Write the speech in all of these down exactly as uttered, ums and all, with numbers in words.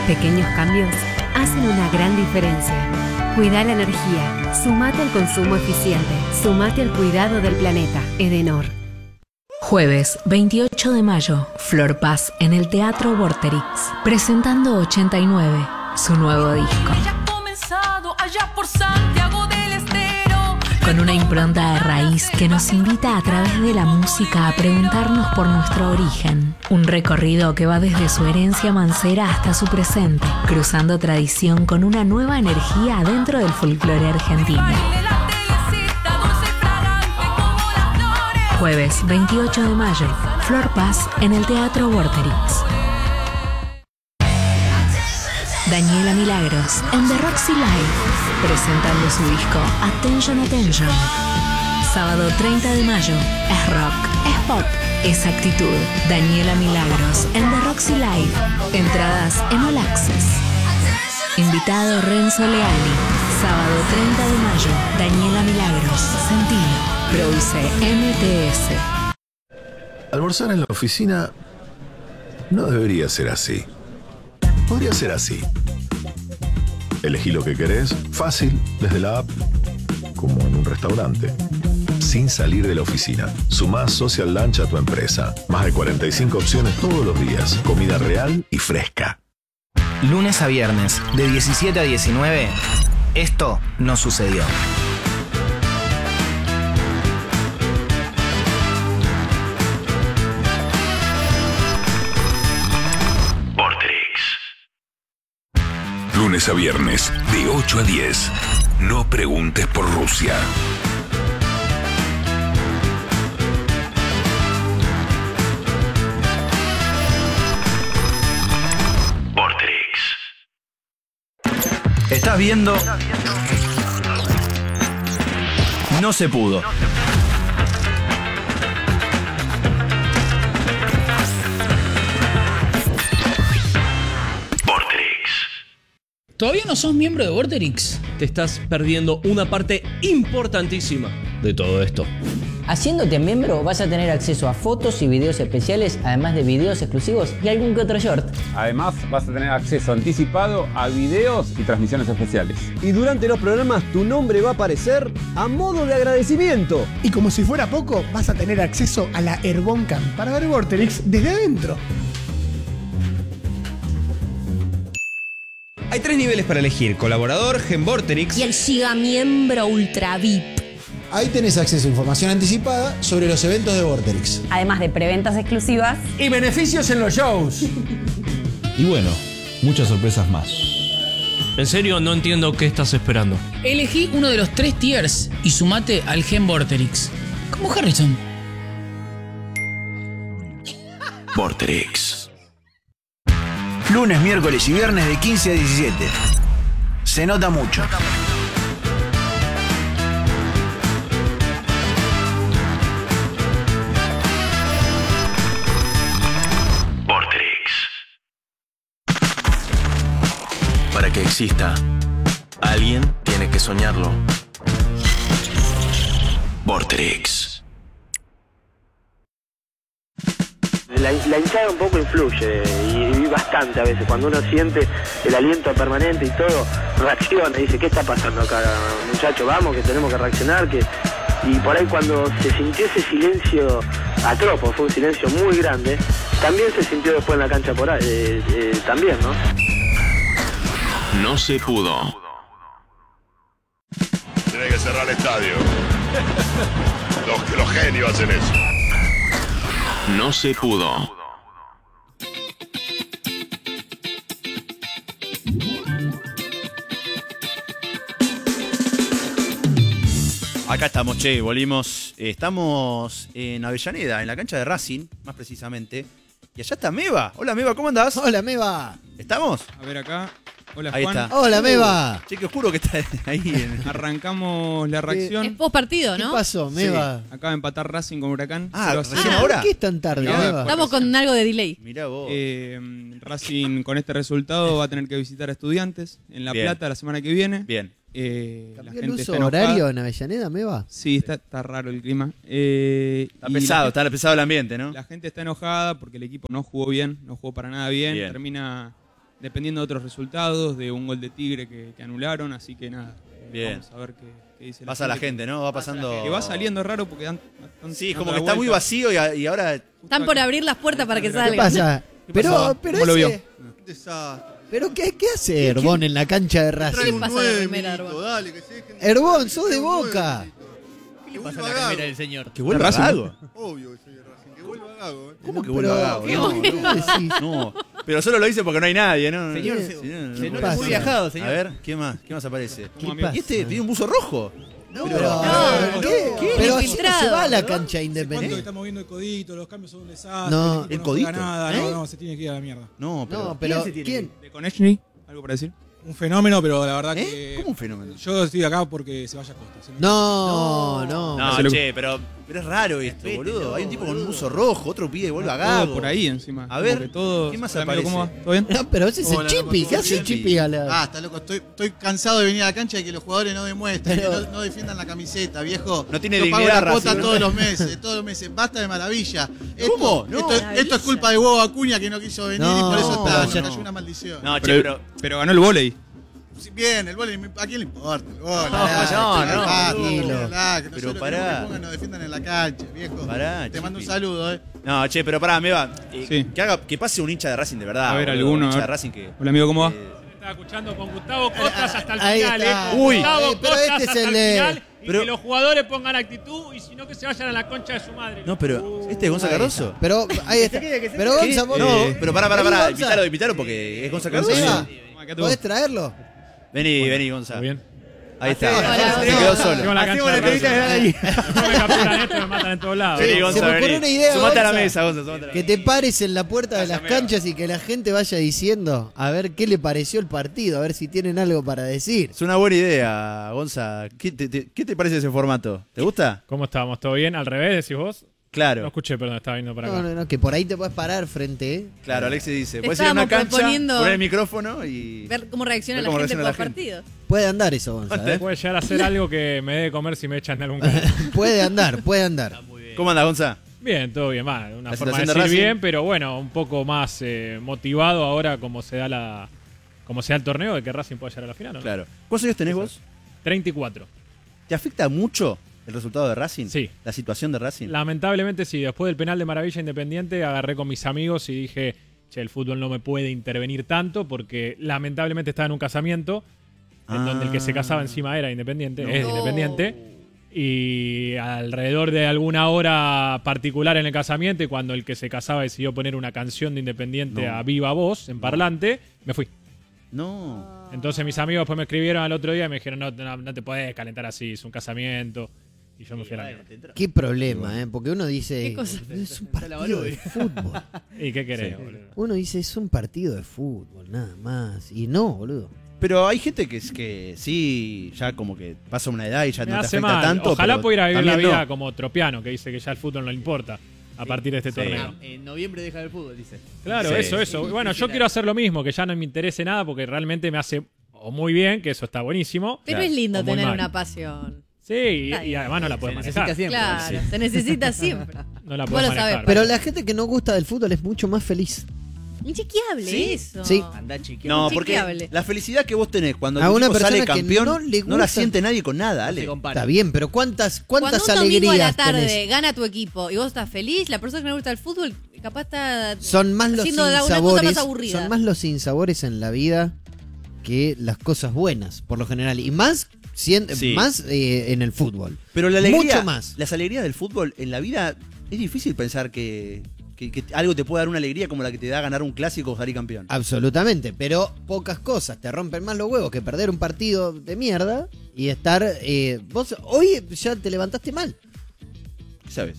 Pequeños cambios hacen una gran diferencia. Cuida la energía. Sumate al consumo eficiente. Sumate al cuidado del planeta. Edenor. Jueves veintiocho de mayo, Flor Paz en el Teatro Vorterix, presentando ochenta y nueve, su nuevo disco. Con una impronta de raíz que nos invita a través de la música a preguntarnos por nuestro origen. Un recorrido que va desde su herencia mancera hasta su presente, cruzando tradición con una nueva energía dentro del folclore argentino. Jueves veintiocho de mayo, Flor Paz en el Teatro Vorterix. Daniela Milagros en The Roxy Live, presentando su disco Attention Attention. Sábado treinta de mayo, es rock, es pop, es actitud. Daniela Milagros en The Roxy Live. Entradas en All Access. Invitado Renzo Leali. Sábado treinta de mayo, Daniela Milagros, Sentilo. Produce M T S. Almorzar en la oficina no debería ser así. Podría ser así. Elegí lo que querés, fácil, desde la app, como en un restaurante. Sin salir de la oficina. Sumá Social Lunch a tu empresa. Más de cuarenta y cinco opciones todos los días. Comida real y fresca. Lunes a viernes, de diecisiete a diecinueve, esto no sucedió. Lunes a viernes, de ocho a diez. No preguntes por Rusia. Vorterix. Estás viendo... No se pudo. ¿Todavía no sos miembro de Vorterix? Te estás perdiendo una parte importantísima de todo esto. Haciéndote miembro vas a tener acceso a fotos y videos especiales, además de videos exclusivos y algún que otro short. Además vas a tener acceso anticipado a videos y transmisiones especiales. Y durante los programas tu nombre va a aparecer a modo de agradecimiento. Y como si fuera poco, vas a tener acceso a la Airboncam para ver Vorterix desde adentro. Hay tres niveles para elegir: colaborador, Gen Vorterix y el Giga Miembro Ultra V I P. Ahí tenés acceso a información anticipada sobre los eventos de Vorterix. Además de preventas exclusivas y beneficios en los shows. Y bueno, muchas sorpresas más. En serio, no entiendo qué estás esperando. Elegí uno de los tres tiers y sumate al Gen Vorterix. Como Harrison. Vorterix. Lunes, miércoles y viernes de quince a diecisiete. Se nota mucho. Vorterix. Para que exista, alguien tiene que soñarlo. Vorterix. La, la hinchada un poco influye y, y bastante a veces. Cuando uno siente el aliento permanente y todo, reacciona y dice, ¿qué está pasando acá, muchacho? Vamos, que tenemos que reaccionar. Que... Y por ahí cuando se sintió ese silencio atropo, fue un silencio muy grande, también se sintió después en la cancha por ahí, eh, eh, también, ¿no? No se pudo. Tiene que cerrar el estadio. Los, los genios hacen eso. No se pudo. Acá estamos, che, volvimos. Estamos en Avellaneda, en la cancha de Racing, más precisamente. Y allá está Meva. Hola, Meva, ¿cómo andás? Hola, Meva. ¿Estamos? A ver acá. Hola, ahí Juan. Está. Hola, Meva. Che, que oscuro que está ahí. En... Arrancamos la reacción. Es post partido, ¿no? ¿Qué pasó, Meva? Sí. Acaba de empatar Racing con Huracán. Ah, ¿recién ah, ahora? ¿Por qué es tan tarde, no, Meva? Estamos con algo de delay. Mirá vos. Eh, Racing con este resultado va a tener que visitar a Estudiantes en La Bien. Plata la semana que viene. Bien. Eh, la ¿Cambió gente el uso está enojada. horario en Avellaneda, Meva? Sí, está, está raro el clima. Eh, está pesado, gente, está pesado el ambiente, ¿no? La gente está enojada porque el equipo no jugó bien, no jugó para nada bien. bien. Termina dependiendo de otros resultados, de un gol de Tigre que, que anularon, así que nada. Bien. Vamos a ver qué, qué dice la Pasa la gente, ¿no? Va pasando. Que va saliendo raro porque dan. dan Sí, dando como la que está muy vuelta. vacío y, a- y ahora. Están por abrir las puertas para que ¿Qué salgan. pasa? ¿Qué Pero, pasó? pero ¿Cómo lo vio? ese- ¿Pero qué, qué hace Herbón en la cancha de ¿Qué Racing? le pasa a la remera, Herbón? Dale, que se dejen. Herbón, sos de Boca. ¿Qué pasa a la remera del señor? Que vuelva Gago. Obvio que soy de Racing. Que vuelva Gago. ¿eh? ¿Cómo que Pero, vuelva Gago? ¿qué No, decís? no, no. Pero solo lo dice porque no hay nadie, ¿no? Señor, Sí, se- no, se no nota puede muy ser. viajado, señor. A ver, ¿qué más? ¿Qué más aparece? ¿Qué ¿Y pasa? este tiene un buzo rojo? No, Pero- pero, No, ¿qué? ¿qué? Pero así no Infiltrado. se va a la cancha ¿Cuánto que independiente. está moviendo el codito? Los cambios son un desastre. No. equipo ¿El no codito? juega Nada. ¿Eh? No, no, se tiene que ir a la mierda. No, pero. No, pero se tiene ¿quién? ¿De Konechny? ¿Algo para decir? Un fenómeno, pero la verdad ¿Eh? que. ¿Cómo un fenómeno? Yo estoy acá porque se vaya a Costa. Se me- No, no. No, Se lo- che, pero, pero es raro esto, boludo. Hay un tipo con un buzo rojo, otro pide y vuelve a Todo Gago. por ahí encima. A Como ver, que todo- ¿qué más Hola, amigo, aparece? ¿Cómo va? ¿Todo bien? No, pero ese es el Hola, Chipi. loco, ¿Qué hace el Chipi. Chipi a la.? Ah, está loco. Estoy, estoy cansado de venir a la cancha y que los jugadores no demuestren, Pero- que no, no defiendan la camiseta, viejo. No tiene Yo pago dignidad, la cuota Racing, ¿no? todos los meses, todos los meses. Basta de maravilla. Esto, ¿Cómo? No. esto, esto es culpa de Hugo Acuña que no quiso venir No, y por eso está. pero ya- Nos cayó una maldición. No, che, Pero, pero. pero ganó el vóley. Sí, bien, el vóley, ¿a quién le importa? El vóley, No, no, no, tranquilo. no. Relax, que Pero nosotros pará. queremos que pongan, nos defiendan en la cancha, viejo. Pará, Te mando un Chipi. saludo, eh. No, che, pero pará, me va. Eh, Sí. que, haga, que pase un hincha de Racing de verdad. A ver, boludo, alguno, Un hincha a de ver. Racing que. Hola, amigo, ¿cómo va? eh, Estaba escuchando con Gustavo Costas hasta el Ahí final, está. ¿eh? Uy. Gustavo Eh, pero Costas este es hasta el el de- final y pero- que los jugadores pongan actitud y si no que se vayan a la concha de su madre. No, pero. ¿Este es Gonza Ahí Cardoso? está. Pero ahí está. Pero ¿Qué? Gonza, vos. No, pero pará, pará, Vení, pará. Gonza. Invítalo, invítalo porque es Gonza Cardoso. Gonza, Acá tú. ¿podés traerlo? Vení, vení, Gonza. ¿Todo bien? Ahí está. Hola, Se quedó solo. Llego a la cancha de Racing. Después me capturan esto y me matan en todos lados. Vení, Se Gonza, me ocurrió vení. una idea, Sumate a la Gonza. mesa, Gonza. Sumate a la Que mesa. te pares en la puerta de las canchas y que la gente vaya diciendo a ver qué le pareció el partido, a ver si tienen algo para decir. Es una buena idea, Gonza. ¿Qué te, te- qué te parece ese formato? ¿Te gusta? ¿Cómo estábamos? ¿Todo bien? ¿Al revés decís vos? No Claro. escuché, perdón, estaba viendo para No, acá. no, no, que por ahí te puedes parar frente. ¿eh? Claro, Alexis dice. Te Puedes ir a una estábamos cancha, proponiendo- poner el micrófono y. Ver cómo reacciona Ver la cómo gente reacciona por la gente. partido. Puede andar eso, Gonza. ¿eh? Puede llegar a ser algo que me dé de comer si me echan de algún club. Puede andar, puede andar. ¿Cómo anda, Gonza? Bien, todo bien, mal. Una La forma de situación de decir Racing. bien, pero bueno, un poco más eh, motivado ahora como se da la como se da el torneo de que Racing pueda llegar a la final, ¿no? Claro. ¿Cuántos años tenés vos? treinta y cuatro. ¿Te afecta mucho el resultado de Racing? Sí. ¿La situación de Racing? Lamentablemente sí, después del penal de Maravilla Independiente agarré con mis amigos y dije, che, el fútbol no me puede intervenir tanto porque lamentablemente estaba en un casamiento en Ah. donde el que se casaba encima era Independiente, No. es Independiente. Y alrededor de alguna hora particular en el casamiento, y cuando el que se casaba decidió poner una canción de Independiente No. a viva voz, en parlante, me fui. No. Entonces mis amigos después me escribieron al otro día y me dijeron, no, no, no te podés calentar así, es un casamiento. Y yo me fui a la mierda. Qué problema, ¿eh? Porque uno dice, ¿Qué cosa? es un partido de fútbol. ¿Y qué querés, Sí. boludo? Uno dice, es un partido de fútbol, nada más. Y no, boludo. Pero hay gente que es que sí, ya como que pasa una edad y ya Me no te hace afecta mal. tanto. Ojalá pero pudiera vivir la también vida no. como Tropiano, que dice que ya el fútbol no le importa a partir de este Sí. torneo. En noviembre deja el fútbol, dice. Claro, Sí. eso, eso. Bueno, yo quiero hacer lo mismo, que ya no me interese nada porque realmente me hace o muy bien, que eso está buenísimo. Pero Claro. es lindo O muy tener mal. una pasión. Sí, y, Está y bien. además no la puedes Se necesita manejar. siempre. Claro, Sí. se necesita siempre. No la Vos puedes lo sabés, manejar. Pero la gente que no gusta del fútbol es mucho más feliz. Inchequeable ¿Sí? eso. Sí. Anda chiquito. No, porque Inchequeable. la felicidad que vos tenés cuando A tu una equipo sale persona que campeón no le no la gusta- siente nadie con nada, No Ale. se compara. Está bien, pero ¿cuántas, cuántas Cuando un domingo a la alegrías tarde tenés? gana tu equipo y vos estás feliz, la persona que no le gusta el fútbol capaz está Son más los haciendo una cosa sinsabores, más aburrida. son más los sinsabores en la vida que las cosas buenas, por lo general. Y más, cien- Sí. más eh, en el fútbol. Pero la alegría, Mucho más. las alegrías del fútbol en la vida es difícil pensar que, que, que algo te puede dar una alegría como la que te da ganar un clásico o salir campeón. Absolutamente, pero pocas cosas te rompen más los huevos que perder un partido de mierda y estar... eh, vos hoy ya te levantaste mal. ¿Qué sabes?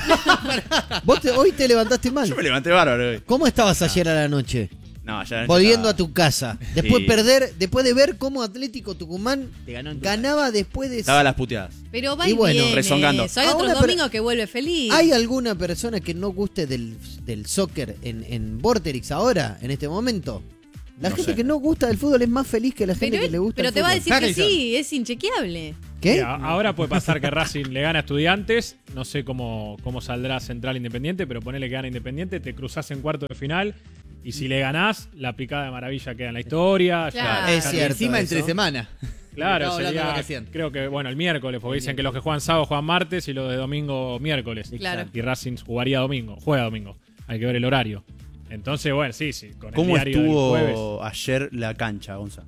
Vos te- hoy te levantaste mal. Yo me levanté bárbaro hoy. ¿Cómo estabas ayer a la noche? No, ya Volviendo estaba- a tu casa. Después Sí. perder, después de ver cómo Atlético Tucumán Te ganó en tu ganaba después de... Estaba a las puteadas. Pero va Y y, bueno, viene. rezongando. Hay Ah, otros una per- domingos que vuelve feliz. ¿Hay alguna persona que no guste del, del soccer en, en Vorterix ahora, en este momento? La No gente sé. que no gusta del fútbol es más feliz que la gente pero que él- le gusta pero el te va a fútbol. decir que sí, es inchequeable. ¿Qué? Sí, a- ahora puede pasar que Racing le gana a Estudiantes, no sé cómo, cómo saldrá Central Independiente, pero ponele que gana Independiente, te cruzás en cuarto de final Y si le ganás, la picada de maravilla queda en la historia. Claro. Ya, Es ya- cierto. Encima entre eso. semana. Claro, Estamos hablando de sería, vacación. creo que, bueno, el miércoles, porque dicen que los que juegan sábado juegan martes y los de domingo miércoles. Claro. Y Racing jugaría domingo, juega domingo. Hay que ver el horario. Entonces, bueno, sí, sí. Con el ¿Cómo diario del jueves. estuvo ayer la cancha, Gonza?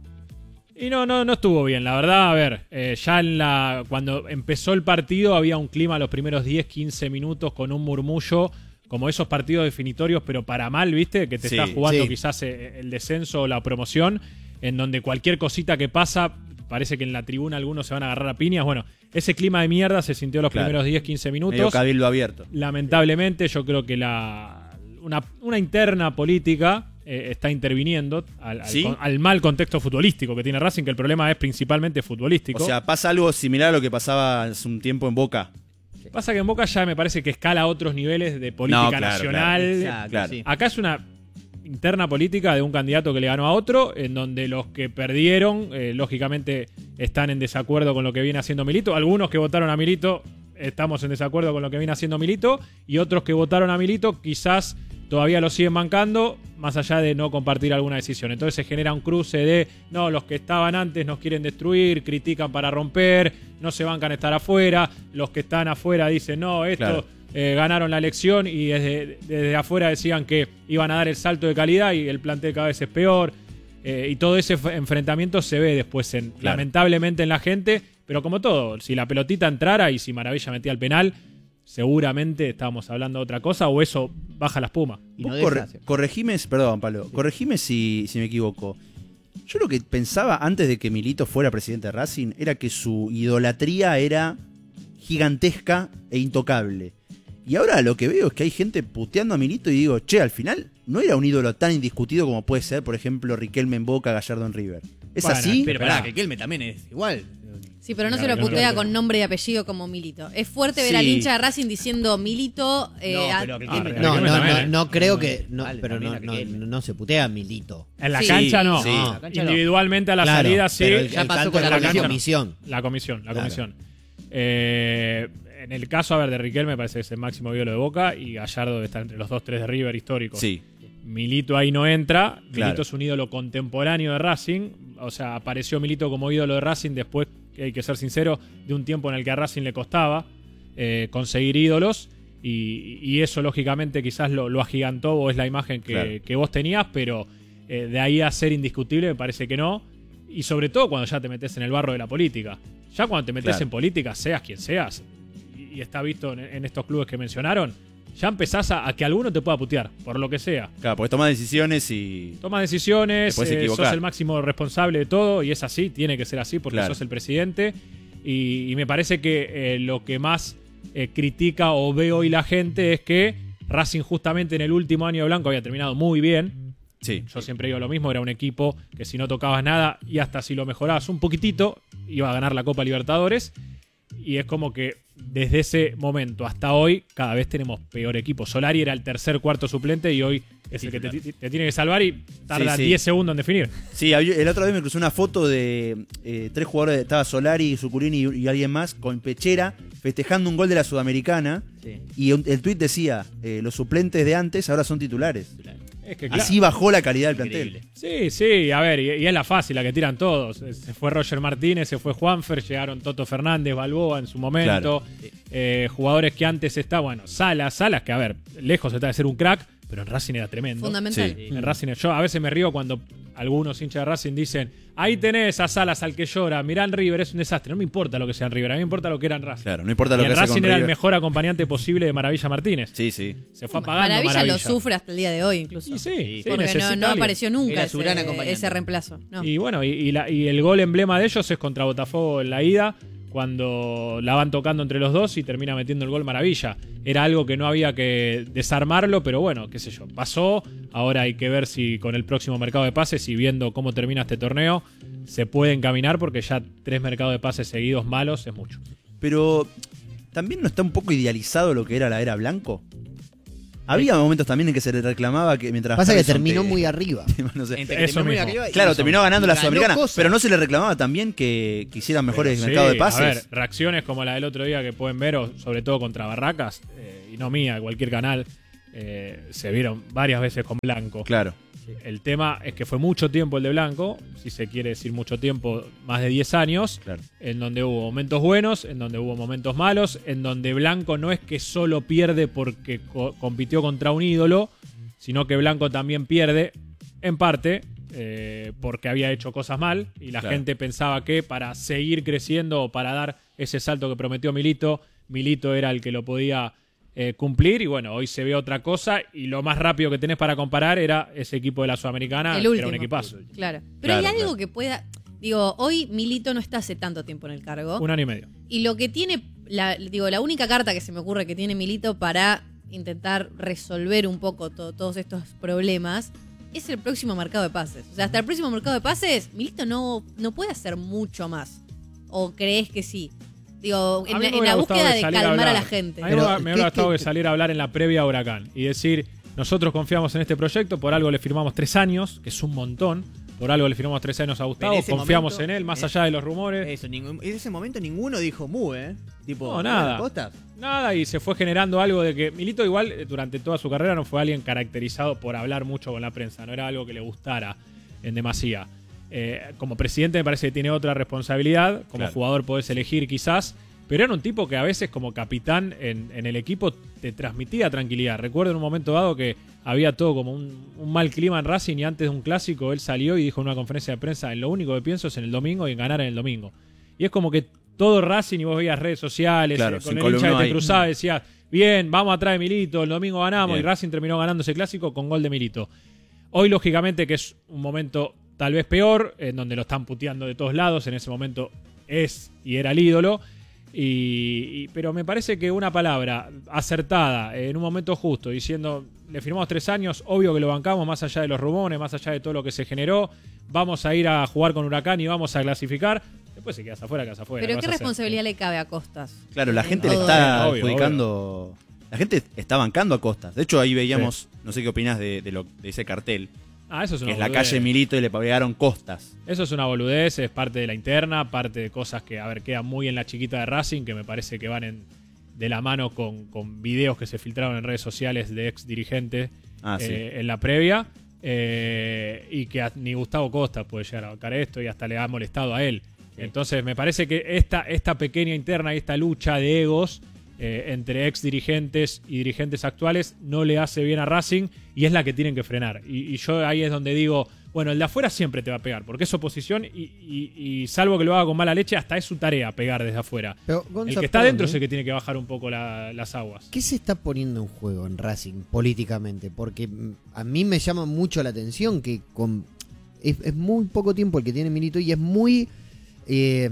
Y no, no, no estuvo bien, la verdad. A ver, eh, ya en la cuando empezó el partido había un clima los primeros diez, quince minutos con un murmullo, como esos partidos definitorios, pero para mal, ¿viste? Que te Sí, estás jugando sí. quizás eh, el descenso o la promoción, en donde cualquier cosita que pasa, parece que en la tribuna algunos se van a agarrar a piñas. Bueno, ese clima de mierda se sintió los Claro. primeros diez, quince Medio minutos. cabildo abierto. Lamentablemente, yo creo que la una, una interna política eh, está interviniendo al, al- ¿Sí? al mal contexto futbolístico que tiene Racing, que el problema es principalmente futbolístico. O sea, pasa algo similar a lo que pasaba hace un tiempo en Boca. Pasa que en Boca ya me parece que escala a otros niveles de política No, claro, nacional. claro. Exacto, Claro. sí. Acá es una interna política de un candidato que le ganó a otro, en donde los que perdieron, eh, lógicamente, están en desacuerdo con lo que viene haciendo Milito. Algunos que votaron a Milito estamos en desacuerdo con lo que viene haciendo Milito, y otros que votaron a Milito quizás todavía lo siguen bancando, más allá de no compartir alguna decisión. Entonces se genera un cruce de, no, los que estaban antes nos quieren destruir, critican para romper, no se bancan estar afuera, los que están afuera dicen, no, esto... Claro. Eh, ganaron la elección y desde, desde afuera decían que iban a dar el salto de calidad y el plantel cada vez es peor. Eh, y todo ese f- enfrentamiento se ve después, en, Claro. lamentablemente, en la gente. Pero como todo, si la pelotita entrara y si Maravilla metía el penal, seguramente estábamos hablando de otra cosa, o eso baja la espuma. Y no Vos deja corre- hacer. corregime, perdón, Pablo, corregime si, si me equivoco. Yo lo que pensaba antes de que Milito fuera presidente de Racing era que su idolatría era gigantesca e intocable. Y ahora lo que veo es que hay gente puteando a Milito y digo, che, al final no era un ídolo tan indiscutido como puede ser, por ejemplo, Riquelme en Boca, Gallardo en River. ¿Es Bueno, así? Pero pará, que Kelme también es igual. Sí, pero no Claro, se lo no, putea no, con no. nombre y apellido como Milito. Es fuerte ver Sí. al hincha de Racing diciendo Milito. eh, No, a- pero que Ah, Kelme- pero No, Riquelme no, también, no, ¿eh? no creo que. No, Vale, pero también no, a no, Riquelme. no se putea a Milito. En la Sí, cancha no. sí. No. La cancha no. Individualmente a la Claro, salida sí. pero el- Ya el pasó tanto con de la la comisión. comisión. La comisión, la Claro. comisión. Eh, en el caso, a ver, de Riquelme me parece que es el máximo ídolo de Boca y Gallardo debe estar entre los dos, tres de River históricos. Sí. Milito ahí no entra. Claro. Milito es un ídolo contemporáneo de Racing. O sea, apareció Milito como ídolo de Racing después, hay que ser sincero, de un tiempo en el que a Racing le costaba eh, conseguir ídolos. Y, y eso, lógicamente, quizás lo, lo agigantó o es la imagen que, Claro. que vos tenías, pero eh, de ahí a ser indiscutible me parece que no. Y sobre todo cuando ya te metes en el barro de la política. Ya cuando te metes Claro. en política, seas quien seas, y, y está visto en, en estos clubes que mencionaron, ya empezás a, a que alguno te pueda putear, por lo que sea. Claro, porque toma decisiones y... Toma decisiones, Te puedes eh, equivocar. sos el máximo responsable de todo y es así, tiene que ser así porque Claro. sos el presidente. Y, y me parece que eh, lo que más eh, critica o ve hoy la gente es que Racing justamente en el último año de Blanco había terminado muy bien. Sí. Yo siempre digo lo mismo, era un equipo que si no tocabas nada y hasta si lo mejorabas un poquitito, iba a ganar la Copa Libertadores. Y es como que desde ese momento hasta hoy cada vez tenemos peor equipo. Solari era el tercer, cuarto suplente y hoy es el que te, te tiene que salvar y tarda Sí, sí. diez segundos en definir. Sí, había- el otro día me cruzó una foto de eh, tres jugadores, estaba Solari, Zucurini y, y alguien más, con pechera, festejando un gol de la Sudamericana. Sí. Y un- el tuit decía, eh, los suplentes de antes ahora son titulares. Es que, claro. Así bajó la calidad del plantel. Increíble. Sí, sí, a ver, y, y es la fácil, la que tiran todos. Se fue Roger Martínez, se fue Juanfer, llegaron Toto Fernández, Balboa en su momento. Eh, jugadores que antes estaban, bueno, Salas, Salas que a ver, lejos está de ser un crack, pero en Racing era tremendo. Fundamental. En Racing, yo a veces me río cuando algunos hinchas de Racing dicen, ahí tenés a Salas al que llora, mirá en River, es un desastre. No me importa lo que sea en River, a mí me importa lo que era en Racing. Claro, no importa lo Y que en hace Racing con era el River. mejor acompañante posible de Maravilla Martínez. Sí, sí. Se fue apagando Maravilla, Maravilla. lo sufre hasta el día de hoy, incluso. Sí, sí, sí, Porque no, necesita no alguien. apareció nunca Era su ese, gran acompañante. ese reemplazo. No. Y bueno, y, y la- y el gol emblema de ellos es contra Botafogo en la ida, cuando la van tocando entre los dos y termina metiendo el gol Maravilla. Era algo que no había que desarmarlo, pero bueno, qué sé yo, pasó. Ahora hay que ver si con el próximo mercado de pases y viendo cómo termina este torneo, se puede encaminar, porque ya tres mercados de pases seguidos malos es mucho. Pero también no está un poco idealizado lo que era la era Blanco. Había momentos también en que se le reclamaba que mientras Pasa que Harrison terminó te- muy arriba. no sé. Entre que Eso terminó muy mismo. arriba y Claro, hizo- terminó ganando la ganó Sudamericana, cosas. pero no se le reclamaba también que, que hicieran mejores Pero mercados sí, de pases. A ver, reacciones como la del otro día que pueden ver, o sobre todo contra Barracas, eh, y no mía, cualquier canal, eh, se vieron varias veces con Blanco. Claro. El tema es que fue mucho tiempo el de Blanco, si se quiere decir mucho tiempo, más de diez años, claro. En donde hubo momentos buenos, en donde hubo momentos malos, en donde Blanco no es que solo pierde porque co- compitió contra un ídolo, sino que Blanco también pierde, en parte, eh, porque había hecho cosas mal, y la Claro. gente pensaba que para seguir creciendo o para dar ese salto que prometió Milito, Milito era el que lo podía Eh, cumplir, y bueno, hoy se ve otra cosa, y lo más rápido que tenés para comparar era ese equipo de la Sudamericana, El que último. era un equipazo. Claro. Pero Claro, hay algo claro. que pueda. Digo, hoy Milito no está hace tanto tiempo en el cargo. Un año y medio. Y lo que tiene. La, digo, la única carta que se me ocurre que tiene Milito para intentar resolver un poco to- todos estos problemas es el próximo mercado de pases. O sea, hasta el próximo mercado de pases, Milito no, no puede hacer mucho más. ¿O crees que sí? Digo, en, A mí la- me en hubiera la gustado búsqueda que de saliera calmar a hablar. la gente. A mí me hubiera- me hubiera gustado que saliera a hablar en la previa a Huracán y decir, nosotros confiamos en este proyecto, por algo le firmamos tres años, que es un montón, por algo le firmamos tres años a Gustavo, Pero en ese confiamos momento, en él, más eh, allá de los rumores. Eso, ningún- en ese momento ninguno dijo mu, ¿eh? Tipo, No, nada. bueno, posta. Nada, y se fue generando algo de que Milito igual eh, durante toda su carrera no fue alguien caracterizado por hablar mucho con la prensa, no era algo que le gustara en demasía. Eh, como presidente me parece que tiene otra responsabilidad, como Claro. jugador podés elegir quizás, pero era un tipo que a veces como capitán en, en el equipo te transmitía tranquilidad. Recuerdo en un momento dado que había todo como un, un mal clima en Racing, y antes de un clásico él salió y dijo en una conferencia de prensa, en lo único que pienso es en el domingo y en ganar en el domingo. Y es como que todo Racing, y vos veías redes sociales, Claro, eh, se con el hincha encolumnó que te ahí. cruzaba, decías, bien, vamos atrás de Milito, el domingo ganamos, Bien. y Racing terminó ganando ese clásico con gol de Milito. Hoy, lógicamente, que es un momento tal vez peor, en donde lo están puteando de todos lados, en ese momento es y era el ídolo, y, y- pero me parece que una palabra acertada, en un momento justo, diciendo, le firmamos tres años, obvio que lo bancamos, más allá de los rumores, más allá de todo lo que se generó, vamos a ir a jugar con Huracán y vamos a clasificar, después si quedas afuera, quedas afuera. Pero ¿qué ¿qué vas a hacer? responsabilidad le cabe a Costas? Claro, la En gente le todo está Obvio, adjudicando. La gente está bancando a Costas. De hecho, ahí veíamos, no sé qué opinás de, de, lo, de ese cartel. Ah, eso es Que una es la boludez. calle Milito y le pegaron Costas. Eso es una boludez, es parte de la interna, parte de cosas que, a ver, quedan muy en la chiquita de Racing, que me parece que van en, de la mano con, con videos que se filtraron en redes sociales de ex dirigentes Ah, sí. eh, en la previa, eh, y que a- ni Gustavo Costa puede llegar a bancar esto, y hasta le ha molestado a él. Entonces me parece que esta, esta pequeña interna y esta lucha de egos eh, entre ex dirigentes y dirigentes actuales no le hace bien a Racing, y es la que tienen que frenar. Y, y yo ahí es donde digo, bueno, el de afuera siempre te va a pegar, porque es oposición, y, y- y salvo que lo haga con mala leche, hasta es su tarea pegar desde afuera. Pero, Gonza, el que está perdón, dentro ¿eh? es el que tiene que bajar un poco la- las aguas. ¿Qué se está poniendo en juego en Racing políticamente? Porque mm, a mí me llama mucho la atención que con, es, es muy poco tiempo el que tiene Milito, y es muy eh,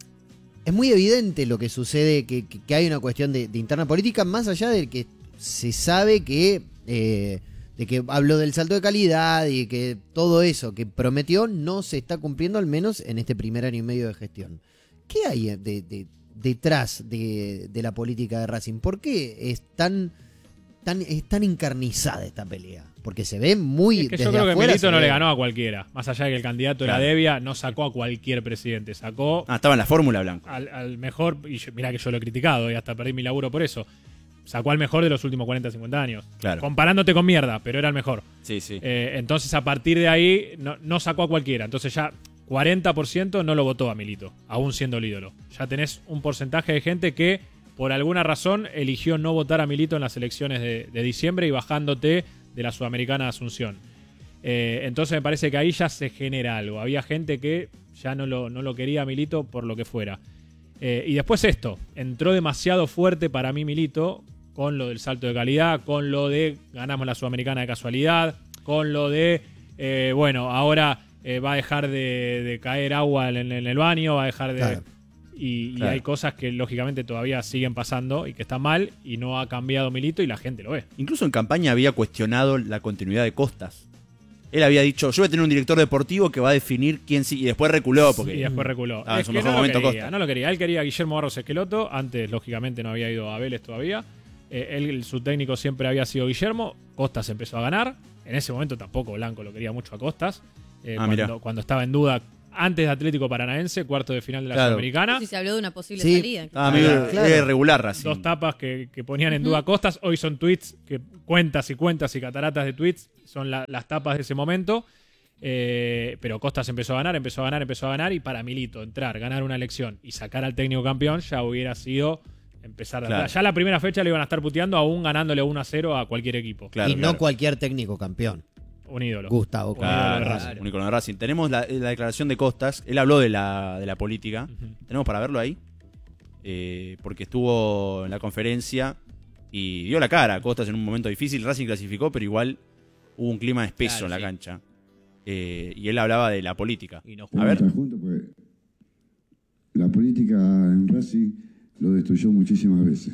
es muy evidente lo que sucede, que, que- que hay una cuestión de, de interna política, más allá de que se sabe que eh, de que habló del salto de calidad y que todo eso que prometió no se está cumpliendo, al menos en este primer año y medio de gestión. ¿Qué hay de, de- detrás de, de la política de Racing? ¿Por qué es tan, tan, es tan encarnizada esta pelea? Porque se ve muy Es que desde yo creo que afuera Milito se no ve- le ganó a cualquiera. Más allá de que el candidato Claro. era Devia, no sacó a cualquier presidente. Sacó Ah, estaba en la fórmula Blanco. al, al mejor, y yo- mirá que yo lo he criticado y hasta perdí mi laburo por eso. Sacó al mejor de los últimos cuarenta, cincuenta años. Claro. Comparándote con mierda, pero era el mejor. Sí, sí. Eh, entonces, a partir de ahí, no, no sacó a cualquiera. Entonces ya cuarenta por ciento no lo votó a Milito, aún siendo el ídolo. Ya tenés un porcentaje de gente que, por alguna razón, eligió no votar a Milito en las elecciones de, de diciembre y bajándote de la Sudamericana de Asunción. Eh, entonces me parece que ahí ya se genera algo. Había gente que ya no lo, no lo quería a Milito por lo que fuera. Eh, y después esto, entró demasiado fuerte para mí Milito, con lo del salto de calidad, con lo de ganamos la Sudamericana de casualidad, con lo de, eh, bueno, ahora eh, va a dejar de, de caer agua en, en el baño, va a dejar de... Claro. Y, y Claro. hay cosas que lógicamente todavía siguen pasando y que están mal, y no ha cambiado Milito y la gente lo ve. Incluso en campaña había cuestionado la continuidad de Costas. Él había dicho, yo voy a tener un director deportivo que va a definir quién sí, y después reculó porque Y después reculó. estaba en Es su que mejor no lo momento quería, Costas. no lo quería. Él quería a Guillermo Barros Esqueloto. Antes, lógicamente, no había ido a Vélez todavía. Eh, él, su técnico siempre había sido Guillermo. Costas empezó a ganar. En ese momento tampoco Blanco lo quería mucho a Costas. Eh, Ah, mirá. cuando, cuando estaba en duda antes de Atlético Paranaense, cuarto de final de la Claro. Sudamericana. Sí, se habló de una posible Sí. salida. Ah, amigo, Claro. es regular Racing. Dos tapas que, que ponían en Ujú. duda Costas. Hoy son tweets, que cuentas y cuentas y cataratas de tweets. Son la- las tapas de ese momento. Eh, pero Costas empezó a ganar, empezó a ganar, empezó a ganar. Y para Milito, entrar, ganar una elección y sacar al técnico campeón ya hubiera sido empezar de Claro. atrás. Ya la primera fecha le iban a estar puteando, aún ganándole uno a cero a cualquier equipo. Claro, y claro. no cualquier técnico campeón. Un ídolo. Gustavo. Un ídolo de Claro, Racing. un icono de Racing. Tenemos la, la declaración de Costas. Él habló de la, de la política. Ujú. Tenemos para verlo ahí. Eh, porque estuvo en la conferencia y dio la cara. Costas en un momento difícil. Racing clasificó, pero igual hubo un clima espeso Claro, en la sí. cancha. Eh, y él hablaba de la política. Y no A ver. Estar juntos, pues, la política en Racing lo destruyó muchísimas veces.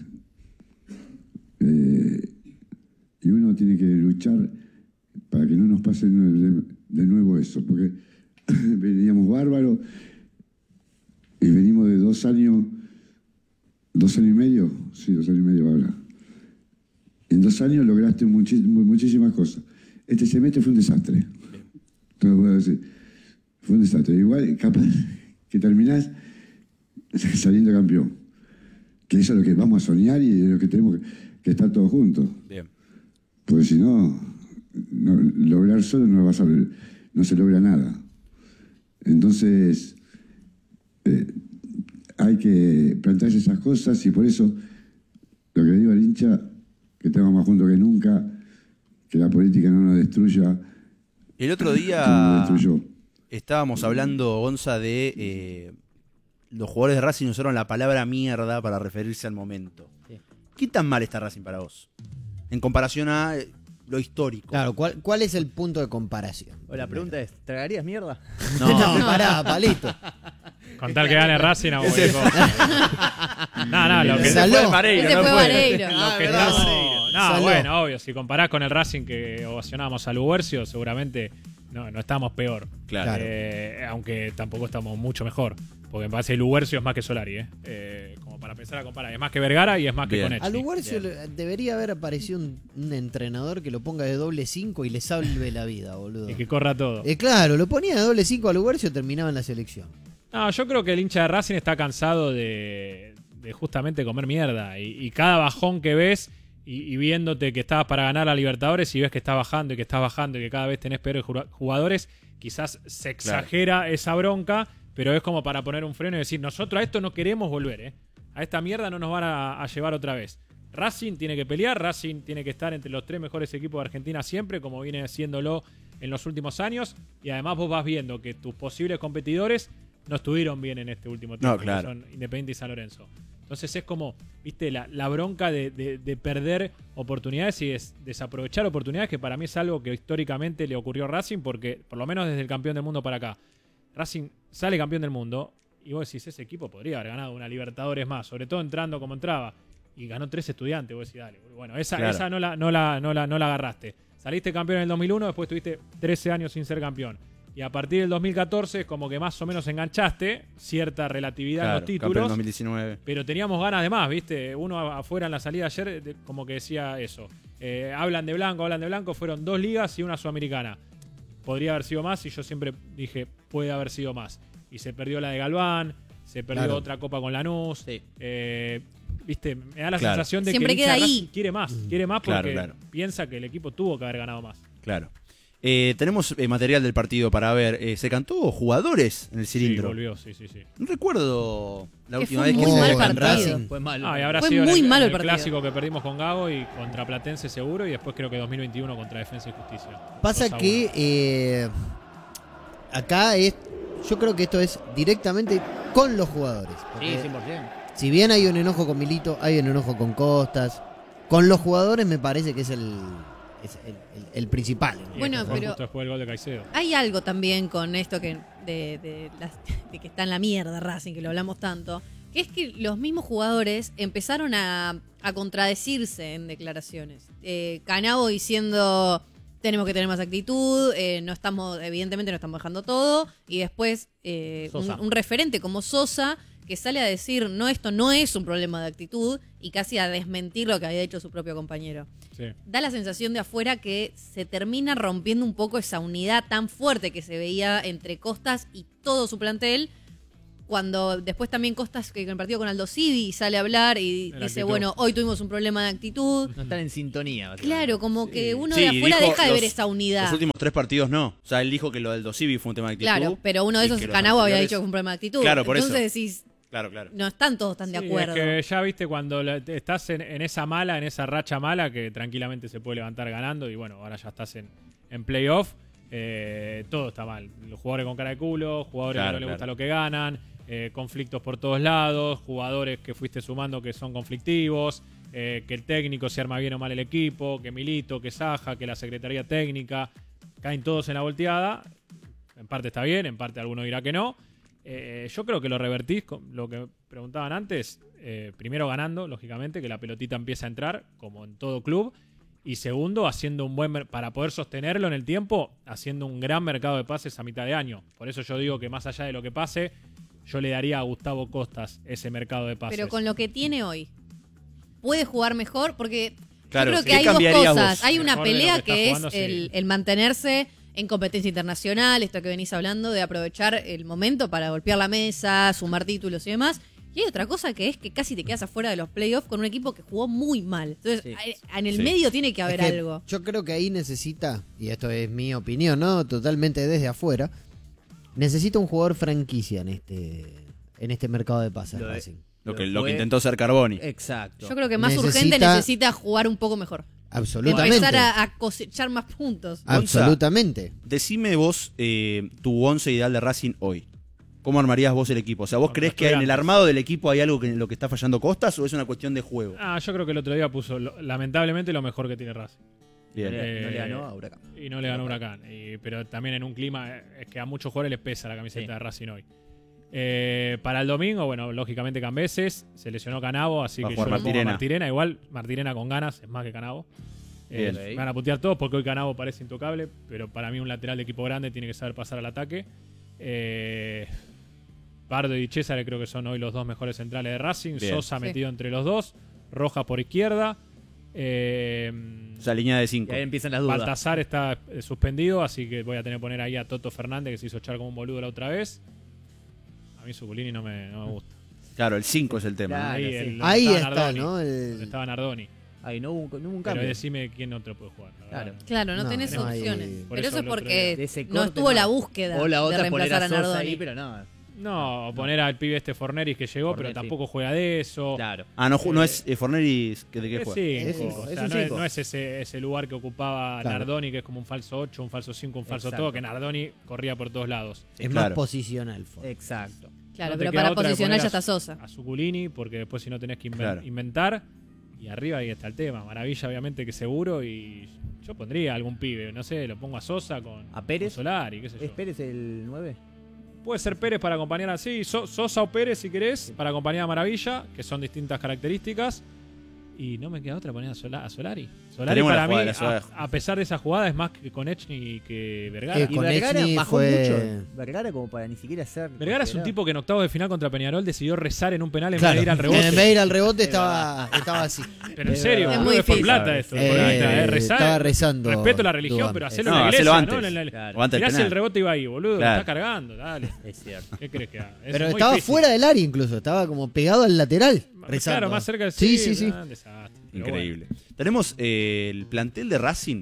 Eh, y uno tiene que luchar para que no nos pase de, de nuevo eso, porque veníamos bárbaros y venimos de dos años, dos años y medio, sí, dos años y medio ahora. En dos años lograste muchi- muchísimas cosas. Este semestre fue un desastre. Te lo puedo decir. Fue un desastre. Igual, capaz que terminás saliendo campeón. Que eso es lo que vamos a soñar y es lo que tenemos que, que estar todos juntos. Bien. Porque si no, no, lograr solo no, vas a, no se logra nada. Entonces, eh, hay que plantearse esas cosas y por eso lo que le digo al hincha, que estemos más juntos que nunca, que la política no nos destruya. El otro como día nos destruyó. estábamos hablando, Gonza, de eh, los jugadores de Racing usaron la palabra mierda para referirse al momento. Sí. ¿Qué tan mal está Racing para vos? En comparación a eh, lo histórico. Claro, ¿cuál, ¿cuál es el punto de comparación? O la pregunta es, ¿tragarías mierda? No, no, pará, palito. Con tal que gane Racing a Ese- No, no, lo que Saló. Ese fue Vareiro, Ese no fue fue. Vareiro. Lo Ah, que verdad, estamos- Vareiro. no, Saló. bueno, obvio, si comparás con el Racing que ovacionábamos a Lubercio, seguramente no, no estamos peor. Claro. Eh, aunque tampoco estamos mucho mejor. Porque me parece que Lubercio es más que Solari, ¿eh? Eh, como para empezar a comparar. Es más que Vergara y es más que Bien. Konechny. A Lugarcio le- debería haber aparecido un, un entrenador que lo ponga de doble cinco y le salve la vida, boludo. Y que corra todo. Eh, claro, lo ponía de doble cinco a Lugarcio y terminaba en la selección. No, yo creo que el hincha de Racing está cansado de, de justamente comer mierda. Y, y cada bajón que ves y, y viéndote que estabas para ganar a Libertadores y ves que estás bajando y que estás bajando y que cada vez tenés peores jura- jugadores, quizás se exagera esa bronca, pero es como para poner un freno y decir, nosotros a esto no queremos volver, ¿eh? A esta mierda no nos van a, a llevar otra vez. Racing tiene que pelear, Racing tiene que estar entre los tres mejores equipos de Argentina siempre, como viene haciéndolo en los últimos años, y además vos vas viendo que tus posibles competidores no estuvieron bien en este último tiempo, No, claro. que son Independiente y San Lorenzo. Entonces es como, viste, la, la bronca de, de- de perder oportunidades y es desaprovechar oportunidades, que para mí es algo que históricamente le ocurrió a Racing, porque por lo menos desde el campeón del mundo para acá, Racing sale campeón del mundo y vos decís, ese equipo podría haber ganado una Libertadores más, sobre todo entrando como entraba, y ganó tres Estudiantes, vos decís, dale, bueno, esa, Claro. esa no, la, no, la, no, la, no la agarraste. Saliste campeón en el dos mil uno, después tuviste trece años sin ser campeón. Y a partir del dos mil catorce es como que más o menos enganchaste cierta relatividad en Claro, los campeón títulos. dos mil diecinueve. Pero teníamos ganas de más, ¿viste? Uno a- afuera en la salida ayer de- como que decía eso. Eh, hablan de blanco, hablan de blanco. Fueron dos ligas y una sudamericana. Podría haber sido más y yo siempre dije, puede haber sido más. Y se perdió la de Galván, se perdió Claro. otra copa con Lanús. Eh, ¿Viste? Me da la Claro. sensación de Siempre que el hincha queda de ahí. Racing quiere más. Quiere más porque Claro, claro. piensa que el equipo tuvo que haber ganado más. Claro. Eh, tenemos eh, material del partido para ver. Eh, ¿Se cantó jugadores en el Sí, cilindro? volvió, sí, sí, sí. No recuerdo la Que última fue vez que muy se mal en partido. Racing. Fue malo. Ah, y habrá Fue sido en muy el, malo en el el partido. clásico que perdimos con Gago y contra Platense seguro y después creo que dos mil veintiuno contra Defensa y Justicia. Pasa dos a que uno. eh, acá es, yo creo que esto es directamente con los jugadores. porque Sí, cien por ciento. si bien hay un enojo con Milito, hay un enojo con Costas. Con los jugadores me parece que es el, es el, el- el principal. Y Bueno, este fue pero- justo después del gol de Caicedo. Hay algo también con esto que de, de, las- de que está en la mierda Racing, que lo hablamos tanto, que es que los mismos jugadores empezaron a, a contradecirse en declaraciones. Eh, Canavo diciendo, tenemos que tener más actitud, eh, no estamos, evidentemente no estamos dejando todo, y después eh, un, Sosa. un referente como Sosa, que sale a decir, no, esto no es un problema de actitud, y casi a desmentir lo que había hecho su propio compañero. Sí. Da la sensación de afuera que se termina rompiendo un poco esa unidad tan fuerte que se veía entre Costas y todo su plantel, cuando después también Costas, que en el partido con Aldo Civi, sale a hablar y La dice, actitud. bueno, hoy tuvimos un problema de actitud. No están en sintonía. básicamente. Claro, como que uno Sí, de afuera dijo deja de ver los- esa unidad. Los últimos tres partidos no. O sea, él dijo que lo del Dosivi fue un tema de actitud. Claro, pero uno de y esos, que los Canavo había anteriores- dicho que fue un problema de actitud. Claro, por Entonces eso. decís, Claro, claro. no están todos tan de Sí, acuerdo. Es que ya viste cuando la- te- estás en, en esa mala, en esa racha mala, que tranquilamente se puede levantar ganando, y bueno, ahora ya estás en, en playoff, eh, todo está mal. Los jugadores con cara de culo, jugadores Claro, que no les claro. gusta lo que ganan, eh, conflictos por todos lados, jugadores que fuiste sumando que son conflictivos, eh, que el técnico se arma bien o mal el equipo, que Milito, que Saja, que la secretaría técnica, caen todos en la volteada. En parte está bien, en parte alguno dirá que no. Eh, yo creo que lo revertís con lo que preguntaban antes. Eh, primero ganando, lógicamente, que la pelotita empieza a entrar, como en todo club. Y segundo, haciendo un buen mer- para poder sostenerlo en el tiempo, haciendo un gran mercado de pases a mitad de año. Por eso yo digo que más allá de lo que pase, yo le daría a Gustavo Costas ese mercado de pases. Pero con lo que tiene hoy, ¿puede jugar mejor? Porque Claro, yo creo que ¿qué hay dos cambiarías cosas. vos? Hay una Mejor de lo pelea que está que es jugando, sí. el, el mantenerse en competencia internacional, esto que venís hablando, de aprovechar el momento para golpear la mesa, sumar títulos y demás. Y hay otra cosa que es que casi te quedas afuera de los playoffs con un equipo que jugó muy mal. Entonces, Sí. hay- en el Sí. medio tiene que Es haber que algo. Yo creo que ahí necesita, y esto es mi opinión, ¿no? Totalmente desde afuera, necesita un jugador franquicia en este, en este mercado de pases. Lo de- Racing. Lo que, lo que intentó hacer Carboni. Exacto. Yo creo que más Necesita- urgente necesita jugar un poco mejor. Absolutamente. Empezar a, a cosechar más puntos. Absolutamente. Decime vos eh, tu once ideal de Racing hoy. ¿Cómo armarías vos el equipo? O sea, ¿vos creés que en el armado del equipo hay algo que en lo que está fallando Costas o es una cuestión de juego? Ah, yo creo que el otro día puso, lo- lamentablemente, lo mejor que tiene Racing. Bien. No le- no le Eh, ganó a Huracán. Y no le ganó a Huracán. Y- pero también en un clima, eh, es que a muchos jugadores les pesa la camiseta Sí. de Racing hoy. Eh, para el domingo, bueno, lógicamente Cambeses, se lesionó Canavo, así Va a que yo jugar lo pongo a Martirena. Martirena. Igual Martirena con ganas es más que Canavo. Eh, Bien. me van a putear todos porque hoy Canavo parece intocable, pero para mí un lateral de equipo grande tiene que saber pasar al ataque. Eh, Pardo y César creo que son hoy los dos mejores centrales de Racing. Bien. Sosa Sí. metido entre los dos. Rojas por izquierda. Eh, O sea, línea de cinco. Y ahí empiezan las dudas. Baltasar está eh, suspendido, así que voy a tener que poner ahí a Toto Fernández, que se hizo echar como un boludo la otra vez. A mí Zuculini no me, no me gusta. Claro, el cinco es el tema. Claro, ahí sí. el- Ahí donde está, estaba Nardoni, ¿no? El- donde estaba Nardoni. Ahí no hubo, no hubo un Pero cambio. decime quién otro puede jugar. la Claro. verdad. Claro, no, No, tenés no hay- opciones. Por Pero eso eso es el otro porque De ese no corte, estuvo no. la búsqueda O la otra de es poner reemplazar a a Sosa Nardoni. ahí, pero no. No, poner al pibe este Forneris que llegó, Forneris, pero sí. tampoco juega de eso. Claro. Ah, no, ju- no es eh, Forneri que de qué Es juega. cinco, Es cinco, o es sea, un no, es, cinco. no es ese, ese lugar que ocupaba Claro. Nardoni, que es como un falso ocho, un falso cinco, un falso Exacto. todo, que Nardoni corría por todos lados. Es Claro. más posicional. Ford. Exacto. Claro, No te pero queda para otra que posicionar poner ya a está Su- Sosa. A Zuculini, porque después si no tenés que inven- Claro. inventar. Y arriba ahí está el tema. Maravilla, obviamente, que seguro. Y yo pondría algún pibe, no sé, lo pongo a Sosa con, ¿A Pérez? con Solari, qué sé yo. ¿Es Pérez el nueve? Puede ser Pérez para acompañar así, So- Sosa o Pérez si querés, para acompañar a Maravilla, que son distintas características. Y no me queda otra poner a, Sola- a Solari. Solari Tenemos la para mí, jugada de la ciudad. a, a pesar de esa jugada, es más que Konechny que Vergara. Eh, Y con Vergara Echny bajó fue- mucho. Vergara como para ni siquiera ser. Vergara es un tipo que en octavos de final contra Peñarol decidió rezar en un penal en Claro. vez de ir al rebote. En vez de ir al rebote estaba, estaba así. Pero en Es serio, verdad. boludo, Es es, por muy plata difícil. esto. Eh, por guita, eh, rezar. estaba rezando Respeto la religión, Dubán. pero hacerlo No, en la hacelo iglesia, antes. ¿no? En la- Claro. O antes del Mirá si penal. el rebote iba ahí, boludo. Claro. Lo está cargando, dale. Es cierto. ¿Qué crees que haga? Es Pero muy estaba difícil. fuera del área incluso, estaba como pegado al lateral. Rezando. Claro, más cerca del Sí, sí, sí. ah, desastre. Pero Increíble. Tenemos eh, el plantel de Racing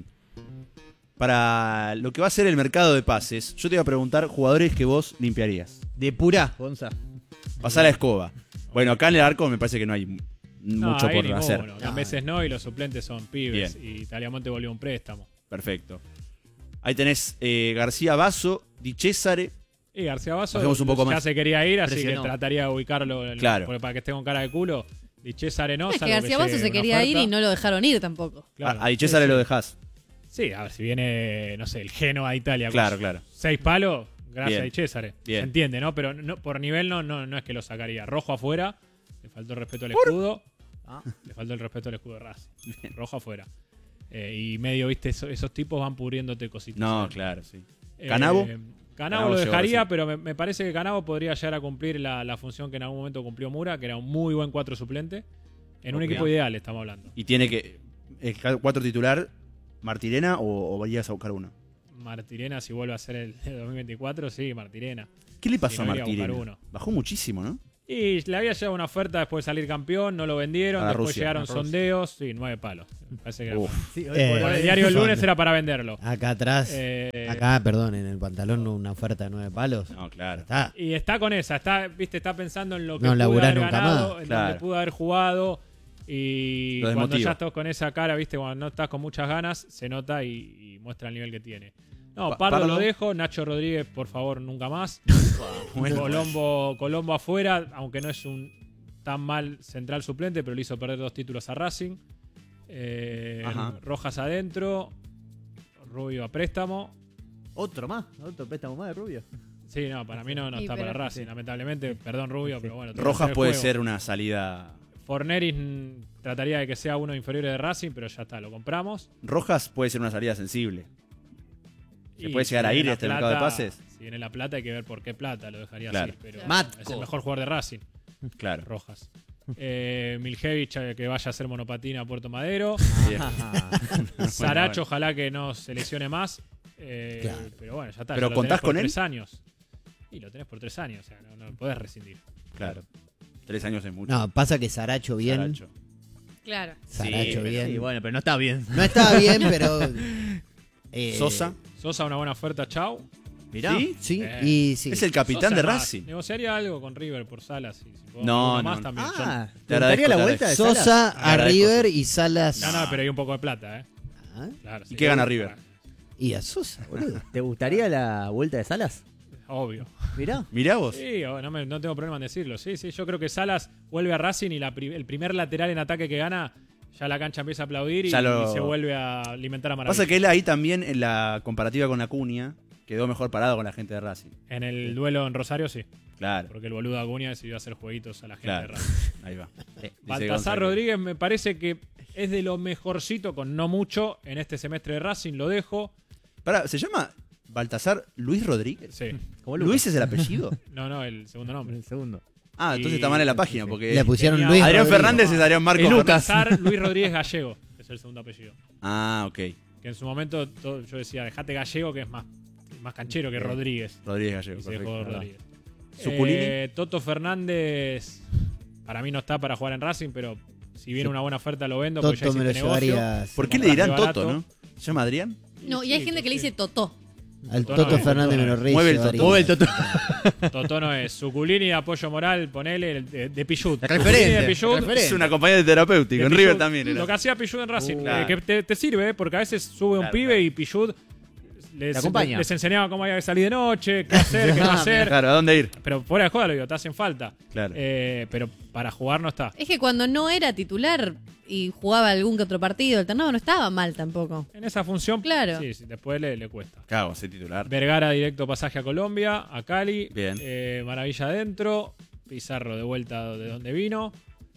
para lo que va a ser el mercado de pases. Yo te iba a preguntar jugadores que vos limpiarías. De pura, Gonza. Pasar la escoba. Bueno, acá en el arco me parece que no hay m- No, mucho ahí por ninguno. hacer. A veces no y los suplentes son pibes. Bien. Y Taliamonte volvió un préstamo. Perfecto. Ahí tenés eh, García Basso, Di Cesare. Y García Basso Bajemos un poco ya más. se quería ir, así Presionó. que trataría de ubicarlo en- Claro. porque para que esté con cara de culo. Di César Es Arenosa. que García Basso se quería ir y no lo dejaron ir tampoco. Claro. a, a Di Cesare Sí, sí. lo dejás. Sí, a ver, si viene, no sé, el Genoa a Italia. Claro, con claro. Seis palos, gracias Bien. a Di César. Bien. Se entiende, ¿no? Pero no, por nivel no, no, no es que lo sacaría. Rojo afuera, le faltó el respeto al escudo. Ah. Le faltó el respeto al escudo de Racing. Rojo afuera. Eh, y medio, viste, eso- esos tipos van pudriéndote cositas. No, ¿eh? claro, sí. Eh, ¿Canavo? Canavo Canavo lo llegó dejaría, recién. pero me, me parece que Canavo podría llegar a cumplir la, la función que en algún momento cumplió Mura, que era un muy buen cuatro suplente. En un Ok. equipo ideal estamos hablando. Y tiene que. ¿El cuatro titular, Martirena o, o vayas a buscar uno? Martirena, si vuelve a ser el de dos mil veinticuatro, sí, Martirena. ¿Qué le Sí, pasó no a iría a buscar Martirena? uno. Bajó muchísimo, ¿no? Y le había llegado una oferta después de salir campeón, no lo vendieron, A la después Rusia, llegaron a Rusia. sondeos, sí, nueve palos. Me parece que era Uf. bueno. Sí, Por eh, el diario el son- lunes era para venderlo. Acá atrás, Eh, acá, perdón, en el pantalón una oferta de nueve palos. No, claro. Está. Y está con esa, está, viste, está pensando en lo que No pudo laburá haber nunca ganado, más. en Claro. donde pudo haber jugado. Y Lo cuando desmotiva. ya estás con esa cara, viste, cuando no estás con muchas ganas, se nota y, y muestra el nivel que tiene. No, Pa- Pardo, Pardo. lo dejo, Nacho Rodríguez, por favor, nunca más. Bueno. Colombo, Colombo afuera, aunque no es un tan mal central suplente, pero le hizo perder dos títulos a Racing. Eh, Ajá. Rojas adentro, Rubio a préstamo. Otro más, otro préstamo más de Rubio. Sí, no, para mí no, no Sí, está pero- para Racing, lamentablemente. Perdón, Rubio, pero bueno. tiene que Rojas hacer el puede juego. ser una salida. Forneris mm, trataría de que sea uno inferior de Racing, pero ya está, lo compramos. Rojas puede ser una salida sensible. ¿Se Y puede llegar si a ir viene este la mercado de plata- pases? Si viene la plata hay que ver por qué plata, lo dejaría Claro. así. Pero Matco. es el mejor jugador de Racing, Claro. Rojas. Eh, Miljevic eh, que vaya a hacer monopatina a Puerto Madero. Bien. Saracho, bueno. ojalá que no se lesione más. Eh, Claro. Pero bueno, ya está. ¿Pero ya lo contás tenés por con él? tres años. Y lo tenés por tres años, o sea, no, no lo podés rescindir. Claro. Tres años es mucho. No, pasa que Saracho bien. Saracho. Claro. Saracho bien. Sí, bueno, pero no está bien. No estaba bien, pero. eh, Sosa. Sosa, una buena oferta, chau. Mirá. ¿Sí? Sí, Eh. y sí. Es el capitán Sosa de más. Racing. Negociaría algo con River por Salas. Si, si podemos No, uno no, más no. también. Ah, Te ¿te agradezco, gustaría la te vuelta de Sosa Salas? a Agradezco, River sí. y Salas. No, no, pero hay un poco de plata, ¿eh? ¿Ah? Claro, ¿Y sí. qué gana River? Y a Sosa, boludo. ¿Te gustaría la vuelta de Salas? Obvio. Mirá. Mirá vos. Sí, o- no, me- no tengo problema en decirlo. Sí, sí, yo creo que Salas vuelve a Racing y la pri- el primer lateral en ataque que gana, ya la cancha empieza a aplaudir y, Ya lo- y se vuelve a alimentar a Maravilla. Pasa que él ahí también, en la comparativa con Acuña, quedó mejor parado con la gente de Racing. En el duelo en Rosario, sí. Claro. Porque el boludo Acuña decidió hacer jueguitos a la gente Claro. de Racing. Ahí va. Dice Baltasar Gonzalo. Rodríguez me parece que es de lo mejorcito, con no mucho, en este semestre de Racing. Lo dejo. Pará, ¿se llama Baltasar Luis Rodríguez? Sí. Como Lucas. ¿Luis es el apellido? No, no, el segundo nombre. El segundo. Ah, entonces Y- está mal en la página, porque Le pusieron tenía- Luis Adrián Rodríguez. Fernández es Adrián Marcos Y Lucas. Fernández. Baltasar Luis Rodríguez Gallego, es el segundo apellido. Ah, ok. Que en su momento todo- yo decía, dejate Gallego, que es más, más canchero que Rodríguez. Rodríguez Gallego, Y se dejó perfecto. Rodríguez. Zuculini. Eh, Toto Fernández, para mí no está para jugar en Racing, pero si viene una buena oferta lo vendo, porque ya Toto me lo hiciste negocio. llevaría. ¿Por qué le compraste dirán barato. Toto, no? ¿Se llama Adrián? No, y hay Sí, gente que le sí. dice Totó. Al Toto Toto no, Fernández Toto me lo no. re Mueve el llevaría. Toto. Mueve el Toto. Toto no es. Zuculini de apoyo moral, ponele el de, de Pichut. El Zuculini referente, de Pichut, el referente. Es una compañía de terapéutico. de En River Pichut. también era. Lo que hacía Pichut en Racing. Uh, eh, claro. que te, te sirve, eh, porque a veces sube un Claro, pibe claro. y Pichut les, Te acompaña. les enseñaba cómo había que salir de noche, qué hacer, qué no hacer. Claro, ¿a dónde ir? Pero fuera de juego, lo digo, te hacen falta. Claro. Eh, pero para jugar no está. Es que cuando no era titular y jugaba algún que otro partido alternado, no estaba mal tampoco. En esa función, Claro. sí, sí, después le, le cuesta. Cago, ese titular. Vergara directo pasaje a Colombia, a Cali. Bien. Eh, Maravilla adentro. Pizarro de vuelta de donde vino.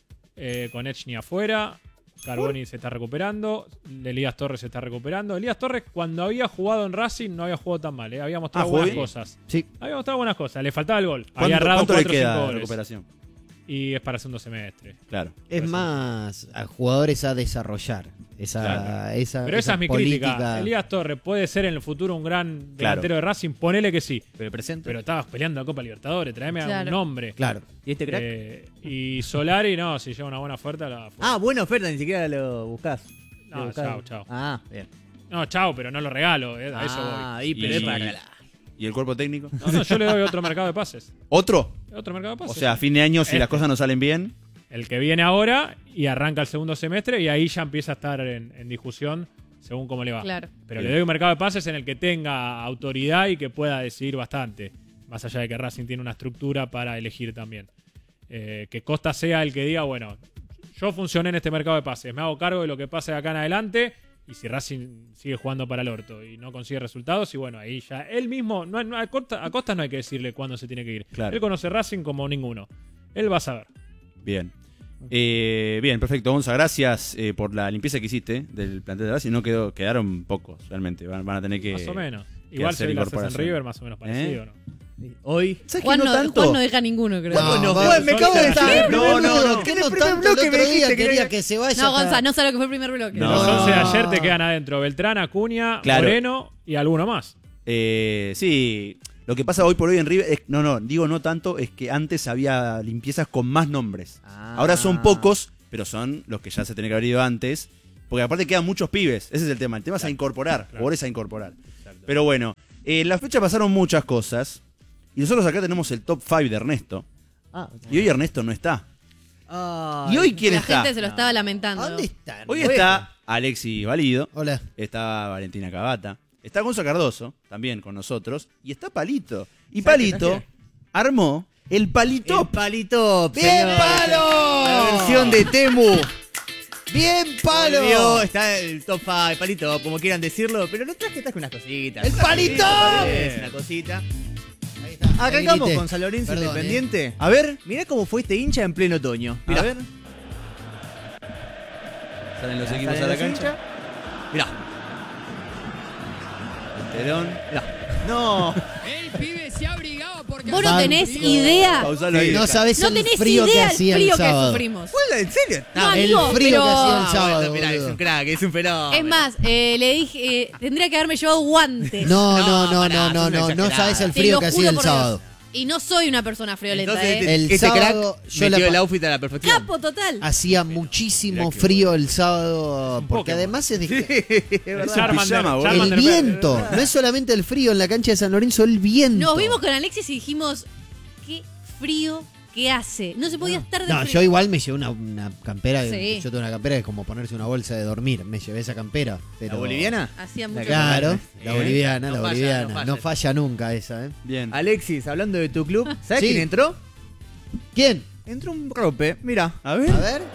Eh, con Echny afuera. Carboni se está recuperando. Elías Torres se está recuperando. Elías Torres, cuando había jugado en Racing, no había jugado tan mal. ¿eh? Había mostrado Ah, ¿jugó buenas bien? cosas. Sí. Había mostrado buenas cosas. Le faltaba el gol. ¿Cuánto, Había errado cuánto le cuatro o cinco queda de goles. recuperación? Y es para segundo semestre. Claro. Es más a jugadores a desarrollar. Esa, Claro. esa, Pero esa, es mi política. crítica. Elías Torres puede ser en el futuro un gran Claro. delantero de Racing. Ponele que sí. Pero presente. Pero estabas peleando la Copa Libertadores. Tráeme a Claro. un nombre. Claro. ¿Y este crack? Eh, y Solari, no, si lleva una buena oferta, la Ah, buena oferta, ni siquiera lo buscás. No, Lo buscás. chao, chao. Ah, bien. No, chao, pero no lo regalo, eh, a eso Ah, voy. y pero Y- es para regalar. ¿Y el cuerpo técnico? No, no, yo le doy otro mercado de pases. ¿Otro? Otro mercado de O pases. sea, a fin de año, si Este. las cosas no salen bien. El que viene ahora y arranca el segundo semestre y ahí ya empieza a estar en, en discusión según cómo le va. Claro. Pero Bien. le doy un mercado de pases en el que tenga autoridad y que pueda decidir bastante. Más allá de que Racing tiene una estructura para elegir también. Eh, que Costa sea el que diga, bueno, yo funcioné en este mercado de pases, me hago cargo de lo que pase de acá en adelante. Y si Racing sigue jugando para el orto y no consigue resultados, y bueno, ahí ya él mismo, no, no, a, Costa, a Costa no hay que decirle cuándo se tiene que ir. Claro. Él conoce Racing como ninguno. Él va a saber. Bien. Eh, bien, perfecto, Gonza. Gracias eh, por la limpieza que hiciste del plantel de Racing. No quedó, quedaron pocos, realmente. Van, van a tener que. Más o menos. Igual hacer si lo haces en incorporación. River, más o menos parecido, ¿Eh? ¿no? Hoy. ¿Sabes Juan que no no, tanto? Juan no deja ninguno, creo. No, no, va- Juan, me acabo de ¿Qué? decir. No, no, no. ¿Qué En el no primer tanto? El bloque otro me día dijiste que quería era- que se vaya. No, hasta- Gonzalo, no sabe lo que fue el primer bloque. De No. los once de ayer te quedan adentro Beltrán, Acuña, Claro. Moreno y alguno más. Eh, sí, lo que pasa hoy por hoy en River, es, no, no, digo no tanto, es que antes había limpiezas con más nombres. Ah. Ahora son pocos, pero son los que ya se tenía que haber ido antes. Porque aparte quedan muchos pibes, ese es el tema. El tema es a incorporar, jugadores a incorporar. Pero bueno, eh, en la fecha pasaron muchas cosas. Y nosotros acá tenemos el top cinco de Ernesto. Ah, Y hoy Ernesto no está. Ay, ¿Y hoy quién La está? gente se lo estaba lamentando. ¿Dónde están? Hoy está Alexis Valido. Hola. Está Valentina Cavata. Está Gonzo Cardoso, también con nosotros. Y está Palito. Y ¿Sabes qué Palito traje? armó el Palito. El palito. ¡Bien, señor. palo! La versión de Temu. ¡Bien, palo! Volvió, está el top cinco, palito, como quieran decirlo. Pero lo traje, traje unas cositas. ¡El palito! Es una cosita. Ahí está. Ahí Arrancamos grité. con San Lorenzo Perdón, Independiente. A ver. Mirá cómo fue este hincha en pleno otoño. Mirá. A ver. Salen los equipos Salen a la los cancha. hinchas. Mirá. El telón. Mirá. No. El pibe se abrigaba porque... Vos no Van- tenés idea. Pausalo ahí. No sabés No el tenés frío que idea del hacía frío el que sábado. sufrimos. ¿Cuál? ¿En serio? No, El amigo, frío pero- que hacía el Ah, sábado. bueno, mirá, es boludo. un crack, es un fenómeno. Es más, eh, le dije, eh, tendría que haberme llevado guantes. No, No, no, no, pará, no, sos no, una no, no exagerada. sabes el Te frío lo que juro hacía el por Dios. sábado. Y no soy una persona friolenta, Entonces, ¿eh? este, El este sábado, crack yo metió la- el outfit a la perfección. Capo total. Hacía muchísimo Mirá qué frío el sábado, porque Pokémon. además es de Es verdad. Charmander, pijama, boludo. el Charmander- viento. No es solamente el frío en la cancha de San Lorenzo, el viento. Nos vimos con Alexis y dijimos, qué frío que hace. No se podía estar de No, frío. yo igual me llevé una, una campera. Sí. Yo tengo una campera que es como ponerse una bolsa de dormir. Me llevé esa campera. Pero... ¿La boliviana? Hacía mucho Claro, ¿Eh? la boliviana, No la falla, boliviana. no falla. No falla nunca esa, ¿eh? Bien. Alexis, hablando de tu club, ¿sabes Sí. quién entró? ¿Quién? Entró un rope, mira, A ver. A ver.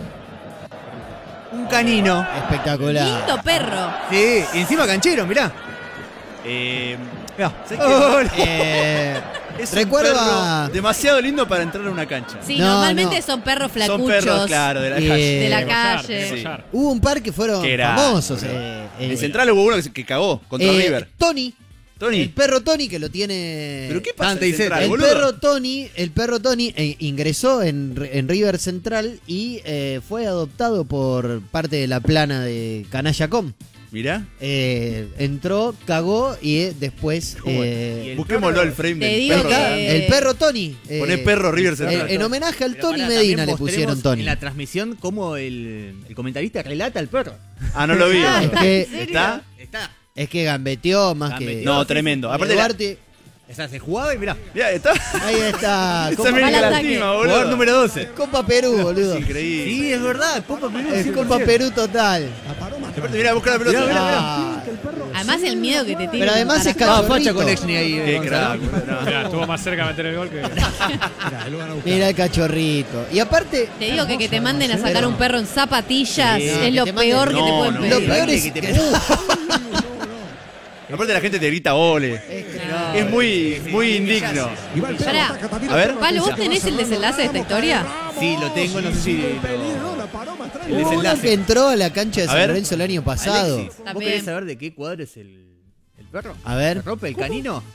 un canino. Espectacular. Lindo perro. Sí, y encima canchero, mirá. Eh, Mirá. ¿sabés qué? Oh, Eh, Es un recuerda. perro demasiado lindo para entrar a una cancha. Sí, No, normalmente no. son perros flacuchos. Son perros, claro, de la Eh, calle. De la de calle. Sí. Hubo un par que fueron Qué grande, famosos. boludo. eh, eh, En Central hubo uno que, se- que cagó contra eh, River. Tony. Tony. El perro Tony que lo tiene. ¿Pero qué pasa Tanta en y Central, zeta, El boludo? perro Tony, el perro Tony eh, ingresó en, en River Central y eh, fue adoptado por parte de la plana de Canalla.com. Mirá. Eh, entró, cagó y eh, después eh, Busquémoslo el frame Te del digo perro. que- el perro Tony. eh, Poné perro River en, Central. en homenaje al Pero Tony pará, Medina también le pusieron mostremos Tony. En la transmisión, cómo el, el comentarista relata al perro. Ah, no lo vi. Es que, ¿Está? Está. es que gambeteó más Gambeteó. que. No, tremendo. Aparte, la- Duarte, O sea, se jugaba y mirá. mirá, está. ahí está. Esa Copa, América Al Latina, ataque. boludo. Jugador número doce. Copa Perú, boludo. Es increíble. Sí, es verdad. Popa Perú. Es cien por Copa ciento. Perú total. Aparte, mirá, busca la pelota. Mirá, mirá, Ah, Además el miedo que te tiene. Pero además es Ah, facha cachorrito. con Exni ahí. Qué Gonzalo. crack, boludo. Mirá, estuvo más cerca de meter el gol que. Mira el cachorrito. Y aparte, Te digo que que te manden a sacar un perro en zapatillas Sí, es que lo te peor manden- que te No, pueden no, pedir. lo peor es que te- que. Aparte, la gente te grita ole. Es muy, muy indigno. Pará, A ver. Pablo, ¿vos tenés el desenlace de esta historia? Sí, lo tengo, no sé si. lo- El Hubo uno que desenlace. entró a la cancha de A San ver. Lorenzo el año pasado. Alexis, ¿vos También. querés saber de qué cuadro es el, el perro? A ver. ¿El rope, el canino?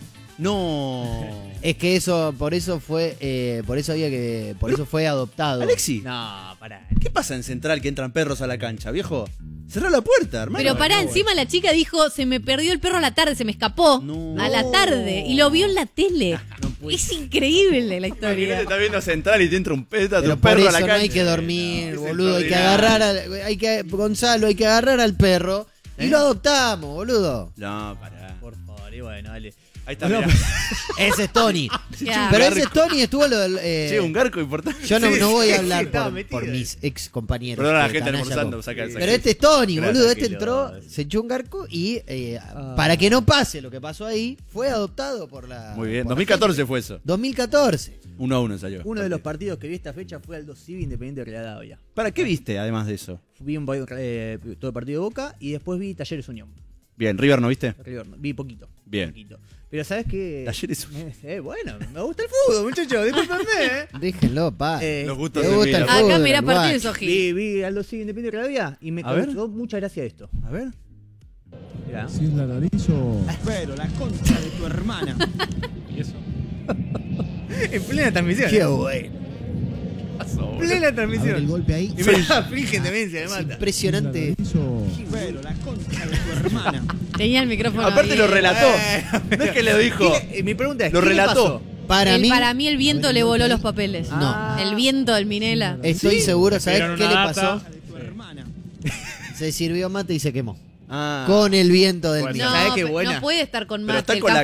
No. Es que eso, por eso fue, eh, por eso había que, por eso fue adoptado. Alexi, No, pará. ¿qué pasa en Central que entran perros a la cancha, viejo? Cerrá la puerta, hermano. Pero pará, encima la chica dijo, se me perdió el perro a la tarde, se me escapó No. a la tarde y lo vio en la tele. Es increíble la Imagínate, historia. está viendo Central y te entra un, peta, Pero un por perro eso a la no cancha. hay que dormir, No, boludo. Hay que extraordinario. agarrar al, hay que, Gonzalo, hay que agarrar al perro y ¿Eh? lo adoptamos, boludo. No, pará. Por favor, y bueno, dale. Ahí está, No, mirá. Ese es Tony. Ya. Pero ese es Tony estuvo lo del. eh, Che, un garco importante. yo no, Sí, no voy sí, a hablar sí, estaba por, metido por ahí. mis ex compañeros. Perdona a la de gente Canalla almorzando, Com. saca, saca. Pero este es Tony, Gracias, boludo. Este Kilo. entró, se echó un garco y eh, para que no pase lo que pasó ahí, fue adoptado por la. Muy bien. por la dos mil catorce gente. fue eso. dos mil catorce. Uno a uno salió. Uno de los partidos que vi esta fecha fue Aldo Civi Independiente de Rivadavia. ¿Para qué viste, además de eso? Vi un, eh, todo el partido de Boca y después vi Talleres Unión. Bien, River, ¿no viste? River, no, vi poquito. Bien. Poquito. Pero ¿sabes qué? Talleres Eh, eh, bueno, me gusta el fútbol, muchachos. Discúlpenme, ¿eh? Déjenlo, pa. Eh, Los gustos Me se gusta el miran. fútbol. Acá mirá Uruguay. partido de Soji. Vi, vi Aldo Civi Independiente de Rivadavia y me A ver. causó mucha gracia esto. A ver. Si es la nariz o... Pero la concha de tu hermana. ¿Y eso? En plena transmisión. Qué bueno. Plena A ver transmisión. el golpe ahí. Y mirá, finge demencia, me mata. Impresionante. Pero la concha de tu hermana. Tenía el micrófono. Aparte lo abierto. relató. No es que lo dijo. ¿Qué- Mi pregunta es, Lo ¿qué le relató. pasó? Para El- mí, para mí el viento A ver, le el voló golpe los ahí. papeles. No. El viento del Minela. estoy seguro, ¿sabes Tiraron qué le una pasó? data. Se sirvió mate y se quemó. Ah. Con el viento del Bueno, día. No, ¿sabés qué pe- buena? no puede estar con Pero mate. está El con la